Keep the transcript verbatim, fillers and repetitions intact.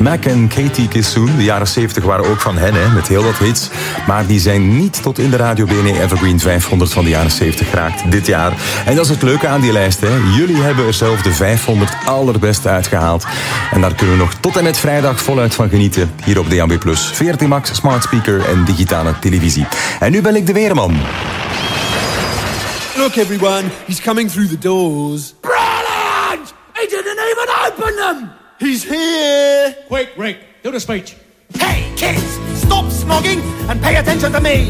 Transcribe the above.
Mac en Katie Kissoon, de jaren zeventig waren ook van hen, hè, met heel wat hits. Maar die zijn niet tot in de Radio B N E Evergreen vijfhonderd van de jaren zeventig geraakt dit jaar. En dat is het leuke aan die lijst, hè. Jullie hebben er zelf de vijfhonderd allerbeste uitgehaald. En daar kunnen we nog tot en met vrijdag voluit van genieten. Hier op D A B plus, V R T Max, smart speaker en digitale televisie. En nu ben ik de weerman. Look everyone, he's coming through the doors. Brilliant! He didn't even open them! He's here! Quick, Rick, do the speech. Hey, kids! Stop snogging and pay attention to me!